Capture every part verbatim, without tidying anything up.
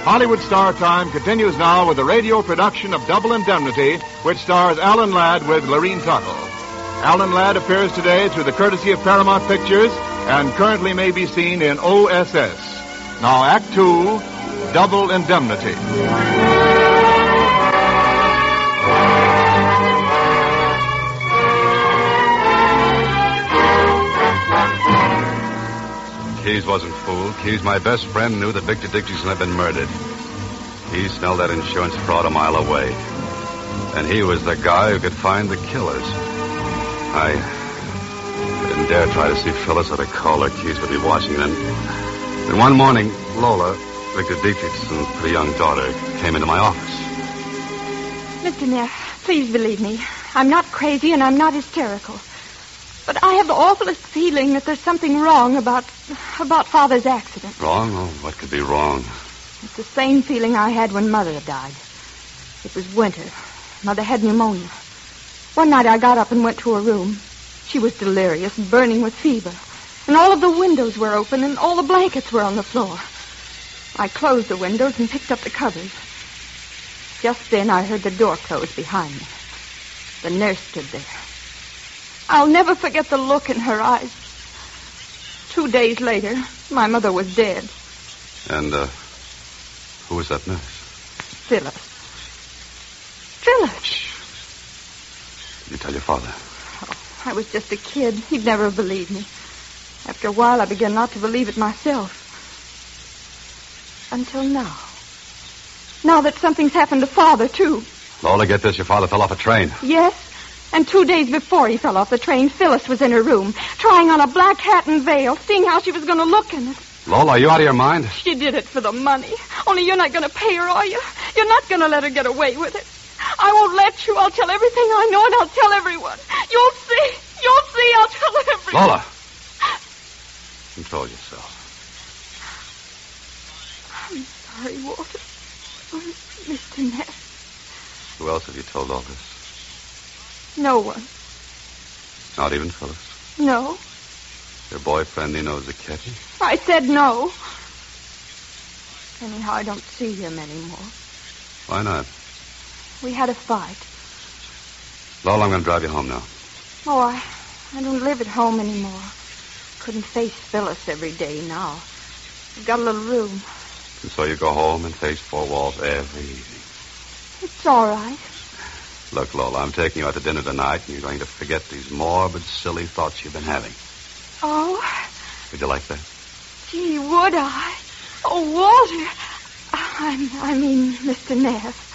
Hollywood Star Time continues now with the radio production of Double Indemnity, which stars Alan Ladd with Lorene Tuttle. Alan Ladd appears today through the courtesy of Paramount Pictures and currently may be seen in O S S. Now, Act Two, Double Indemnity. Keyes wasn't fooled. Keyes, my best friend, knew that Victor Dickinson had been murdered. He smelled that insurance fraud a mile away. And he was the guy who could find the killers. I didn't dare try to see Phyllis or to call her. Keyes would be watching then. Then one morning, Lola, Victor Dietrichson's pretty young daughter, came into my office. Mister Neff, please believe me. I'm not crazy and I'm not hysterical. But I have the awfulest feeling that there's something wrong about about Father's accident. Wrong? Oh, what could be wrong? It's the same feeling I had when Mother died. It was winter. Mother had pneumonia. One night I got up and went to her room. She was delirious and burning with fever. And all of the windows were open and all the blankets were on the floor. I closed the windows and picked up the covers. Just then I heard the door close behind me. The nurse stood there. I'll never forget the look in her eyes. Two days later, my mother was dead. And, uh, who was that nurse? Phyllis. Phyllis. Shh. Did you tell your father? Oh, I was just a kid. He'd never believe me. After a while, I began not to believe it myself. Until now. Now that something's happened to Father, too. Lola, get this. Your father fell off a train. Yes. And two days before he fell off the train, Phyllis was in her room, trying on a black hat and veil, seeing how she was going to look in it. Lola, are you out of your mind? She did it for the money. Only you're not going to pay her, are you? You're not going to let her get away with it. I won't let you. I'll tell everything I know, and I'll tell everyone. You'll see. You'll see. I'll tell everyone. Lola. Control yourself. I'm sorry, Walter. Oh, Mister Neff. Who else have you told all this? No one. Not even Phyllis? No. Your boyfriend, he knows the catchy? I said no. Anyhow, I don't see him anymore. Why not? We had a fight. Lola, I'm going to drive you home now. Oh, I, I don't live at home anymore. Couldn't face Phyllis every day now. I've got a little room. And so you go home and face four walls every evening. It's all right. Look, Lola, I'm taking you out to dinner tonight, and you're going to forget these morbid, silly thoughts you've been having. Oh? Would you like that? Gee, would I? Oh, Walter. I, I mean, Mister Neff.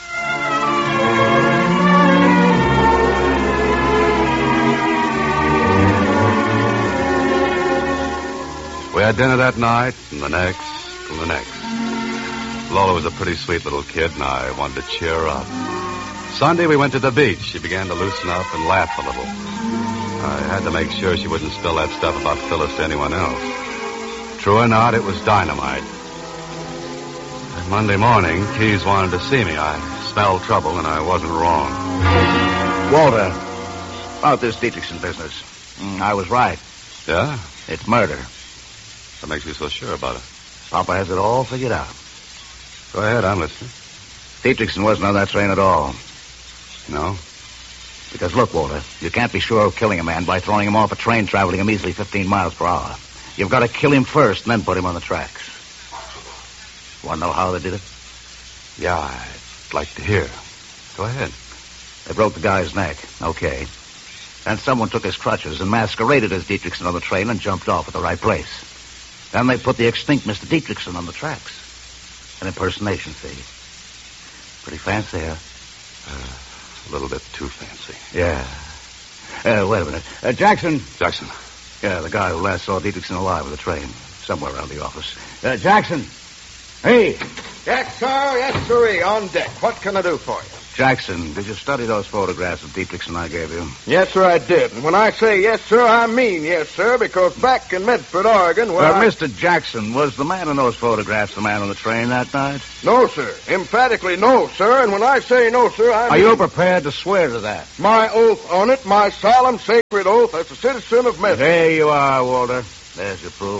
We had dinner that night, and the next, and the next. Lola was a pretty sweet little kid, and I wanted to cheer her up. Sunday, we went to the beach. She began to loosen up and laugh a little. I had to make sure she wouldn't spill that stuff about Phyllis to anyone else. True or not, it was dynamite. And Monday morning, Keyes wanted to see me. I smelled trouble, and I wasn't wrong. Walter, about this Dietrichson business. Mm, I was right. Yeah? It's murder. What makes you so sure about it? Papa has it all figured out. Go ahead, I'm listening. Dietrichson wasn't on that train at all. No? Because, look, Walter, you can't be sure of killing a man by throwing him off a train traveling a measly fifteen miles per hour. You've got to kill him first and then put him on the tracks. Want to know how they did it? Yeah, I'd like to hear. Go ahead. They broke the guy's neck. Okay. Then someone took his crutches and masqueraded as Dietrichson on the train and jumped off at the right place. Then they put the extinct Mister Dietrichson on the tracks. An impersonation, see? Pretty fancy, huh? Uh, a little bit too fancy. Yeah. Uh, wait a minute. Uh, Jackson. Jackson. Yeah, the guy who last saw Dietrichson alive with the train. Somewhere around the office. Uh, Jackson. Hey. Yes, sir. Yes, sirree. On deck. What can I do for you? Jackson, did you study those photographs of Dietrichson I gave you? Yes, sir, I did. And when I say yes, sir, I mean yes, sir, because back in Medford, Oregon, where Well, I... Mister Jackson, was the man in those photographs the man on the train that night? No, sir. Emphatically no, sir. And when I say no, sir, I Are mean... you prepared to swear to that? My oath on it, my solemn, sacred oath as a citizen of Medford. There you are, Walter. There's your proof.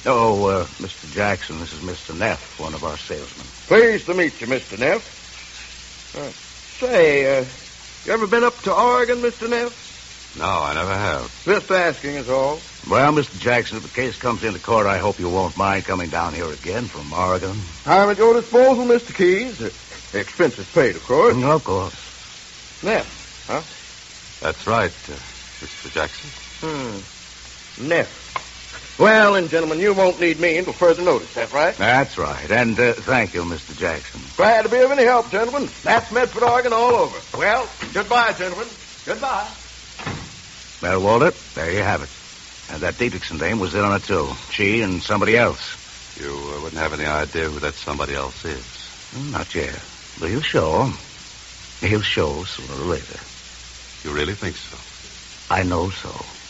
Oh, uh, Mister Jackson, this is Mister Neff, one of our salesmen. Pleased to meet you, Mister Neff. Uh, say, uh, you ever been up to Oregon, Mister Neff? No, I never have. Just asking is all. Well, Mister Jackson, if the case comes into court, I hope you won't mind coming down here again from Oregon. I'm at your disposal, Mister Keys. Uh, expenses paid, of course. Mm, of course. Neff, huh? That's right, uh, Mister Jackson. Hmm. Neff. Well, then, gentlemen, you won't need me until further notice. That right? That's right. And uh, thank you, Mister Jackson. Glad to be of any help, gentlemen. That's Medford, Oregon, all over. Well, goodbye, gentlemen. Goodbye. Well, Walter, there you have it. And that Dietrichson dame was in on it, too. She and somebody else. You uh, wouldn't have any idea who that somebody else is. Mm, not yet. But he'll show. He'll show sooner or later. You really think so? I know so.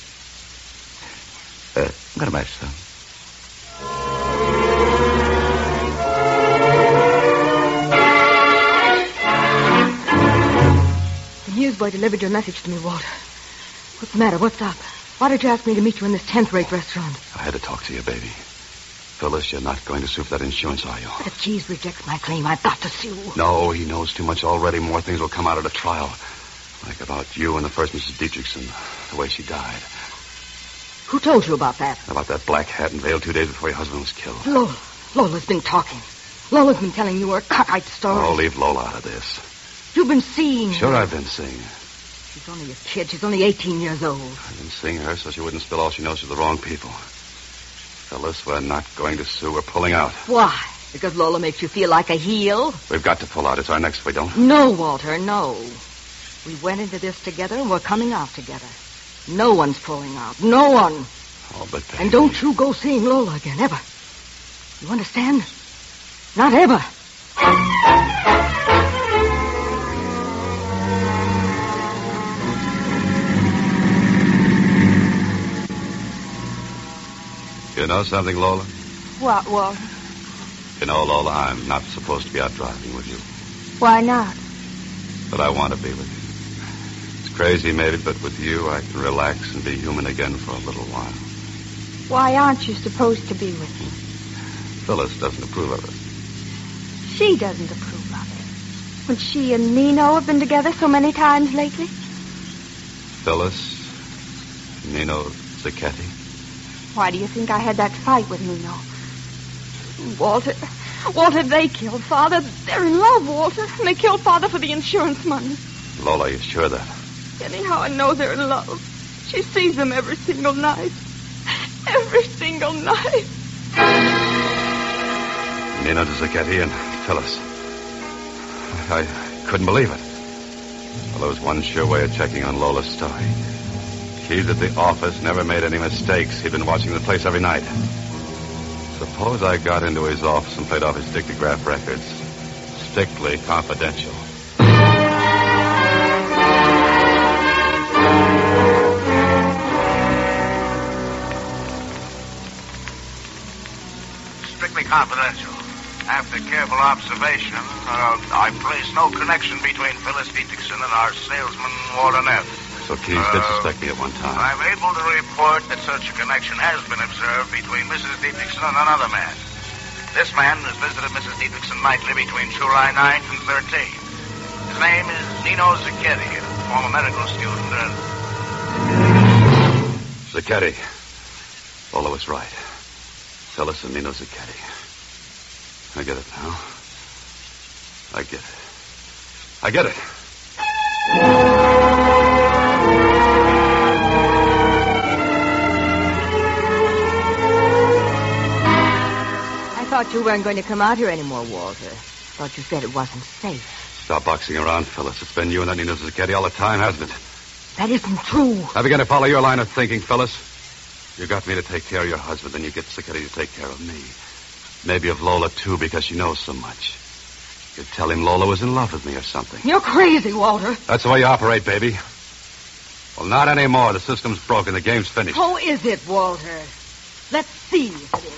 Uh, I'm going to match, son. The newsboy delivered your message to me, Walter. What's the matter? What's up? Why did you ask me to meet you in this tenth-rate restaurant? I had to talk to you, baby. Phyllis, you're not going to sue for that insurance, are you? But if Keys rejects my claim, I've got to sue. No, he knows too much already. More things will come out at the trial. Like about you and the first Missus Dietrichson, the way she died. Who told you about that? About that black hat and veil two days before your husband was killed. Lola. Lola's been talking. Lola's been telling you her cockeyed story. Oh, leave Lola out of this. You've been seeing Sure, her. I've been seeing her. She's only a kid. She's only eighteen years old. I've been seeing her so she wouldn't spill all she knows to the wrong people. Phyllis, we're not going to sue. We're pulling out. Why? Because Lola makes you feel like a heel? We've got to pull out. It's our next if we don't. No, Walter, no. We went into this together and we're coming out together. No one's pulling out. No one. Oh, but baby. And don't you go seeing Lola again, ever. You understand? Not ever. You know something, Lola? What, Walter? You know, Lola, I'm not supposed to be out driving with you. Why not? But I want to be with you. It's crazy, maybe, but with you, I can relax and be human again for a little while. Why aren't you supposed to be with me? Phyllis doesn't approve of it. She doesn't approve of it. When she and Nino have been together so many times lately. Phyllis, Nino Zacchetti. Why do you think I had that fight with Nino? Walter, Walter, they killed Father. They're in love, Walter. And they killed Father for the insurance money. Lola, you sure of that? Anyhow, I know they're in love. She sees them every single night. Every single night. Nino Zacchetti and Phyllis. I, I couldn't believe it. Well, there was one sure way of checking on Lola's story. Keys at the office never made any mistakes. He'd been watching the place every night. Suppose I got into his office and played off his dictograph records. Strictly confidential. Strictly confidential. After careful observation, uh, I place no connection between Phyllis Dietrichson and our salesman, Walter Neff. So Keys did suspect me at one time. I'm able to report that such a connection has been observed between Missus Dietrichson and another man. This man has visited Missus Dietrichson nightly between July ninth and thirteenth. His name is Nino Zacchetti, a former medical student. And... Zacchetti. Lola was right. Phyllis and Nino Zacchetti. I get it now. I get it. I get it. I thought you weren't going to come out here anymore, Walter. Thought you said it wasn't safe. Stop boxing around, Phyllis. It's been you and that Nino Zacchetti all the time, hasn't it? That isn't true. I begin to follow your line of thinking, Phyllis. You got me to take care of your husband, then you get Zacchetti to take care of me. Maybe of Lola, too, because she knows so much. You'd tell him Lola was in love with me or something. You're crazy, Walter. That's the way you operate, baby. Well, not anymore. The system's broken. The game's finished. Who is it, Walter? Let's see if it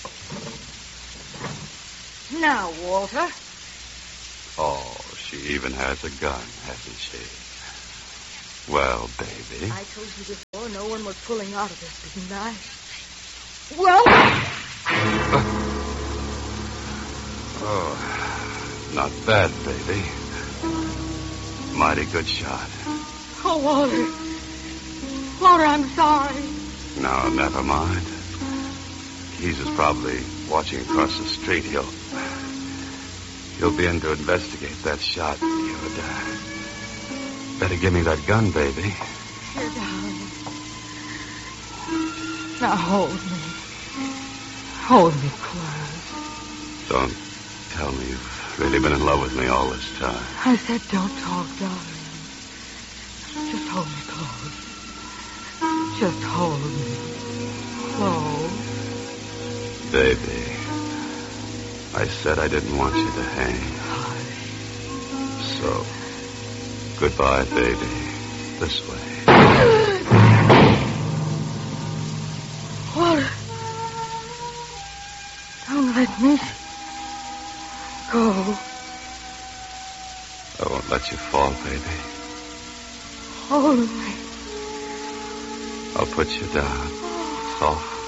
is. Now, Walter. Oh, she even has a gun, hasn't she? Well, baby. I told you before no one was pulling out of this, didn't I? Well... Oh, not bad, baby. Mighty good shot. Oh, Walter. Walter, I'm sorry. No, never mind. Keys is probably watching across the street. He'll... He'll be in to investigate that shot. You'd uh, better give me that gun, baby. Here, darling. Now hold me. Hold me close. Don't tell me you've really been in love with me all this time. I said don't talk, darling. Just hold me close. Just hold me close. Baby, I said I didn't want you to hang. So, goodbye, baby. This way. Walter. Don't let me go. I won't let you fall, baby. Hold me. I'll put you down. Soft.